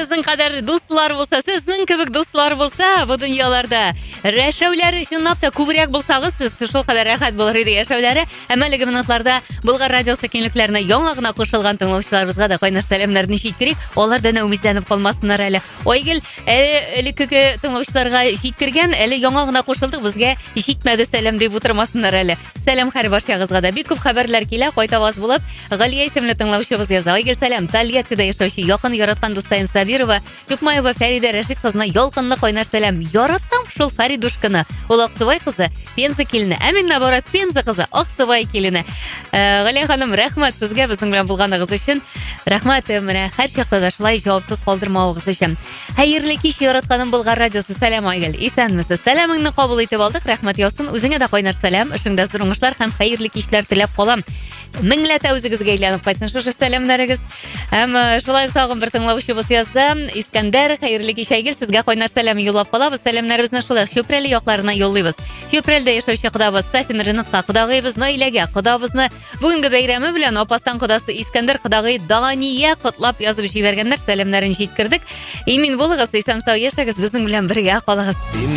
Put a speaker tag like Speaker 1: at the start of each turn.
Speaker 1: Сезнең кадәр дуслар булса, сезнең кебек дуслар булса, бу дөньяларда яшәүләре чынлап та күбрәк булсагыз, сез шул кадәр рәхәт булыр иде яшәүләре. Әлеге минутларда Болгар радиосы киңлекләренә яңа гына кушылган тыңлаучыларыбызга да кайнаш сәламнәрне җиткерик. Алар да үмитләнеп калмасыннар әле. Айгөл, элекке тыңлаучыларга җиткергән, әле яңа гына кушылдык, безгә җитмәде сәлам дип утырмасыннар әле. Сәлам һәр барчагызга да. Бик күп хәбәрләр килә, кайтаваз булып. Галия исемле тыңлаучыбыз яза. Айгөл, сәлам. Тольяттида яшәүче якын яраткан дустайым Сабирова, Тукмаева Фәридә Рәшит кызына ялкынлы кайнаш сәлам. Яратам шул Фәридушканы. Ул Аксубай кызы, Пенза килене. Әмин наоборот, Пенза кызы, Аксубай килене. Галия ханым, рәхмәт сезгә безнең белән булганыгыз өчен. Рәхмәт, менә һәр чакта да шулай җавапсыз калдырмавыгыз өчен. Хәерле кич, яратканым Болгар радиосы. Сәлам, Айгөл. Исәнмесез? Сәламыңны кабул итеп алдык. Рәхмәт ясын. Үзеңә дә кайнар сәлам. Эшеңдә зур уңышлар һәм хәерле кичләр теләп калам. Меңләтә үзегезгә әйләнеп кайтсын шушы сәламнәрегез. Һәм шулай тагын бер тыңлаучыбыз язса, Искәндәр, хәерле кич, Айгөл, сезгә кайнар сәлам юллап калабыз. Сәламнәребезне шулай Чүпрәле якларына юллыйбыз. Чүпрәлдә яшәүче кодабыз Сафин Рыныкка кодагыйбыз, Наиләгә кодабызны бүгенге бәйрәме белән апастан кодасы Искәндәр кодагый Дания котлап язып җибәргәннәр. Сәламнәрен җиткердек. Имин булыгыз, исән-сау яшәгез, безнең белән бергә калыгыз.